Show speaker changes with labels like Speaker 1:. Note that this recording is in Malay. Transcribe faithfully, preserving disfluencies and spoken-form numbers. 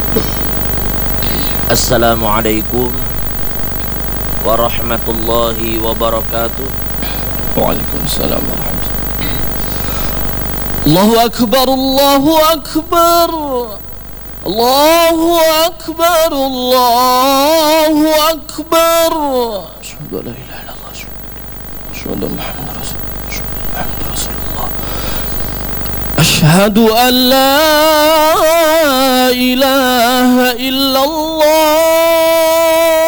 Speaker 1: Assalamualaikum warahmatullahi wabarakatuh.
Speaker 2: Waalaikumsalam warahmatullahi. Allahu akbar, Allahu akbar, Allahu akbar, Allahu akbar. Asyhadu an la ilaha illallah, asyhadu anna Muhammadar Rasulullah, asyhadu an la ilaha illallah.